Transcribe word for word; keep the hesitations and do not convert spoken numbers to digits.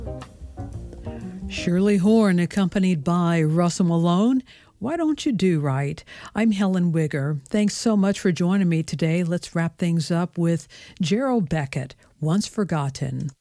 Shirley Horn, accompanied by Russell Malone. Why don't you do right? I'm Helen Wigger. Thanks so much for joining me today. Let's wrap things up with Gerald Beckett, Once Forgotten.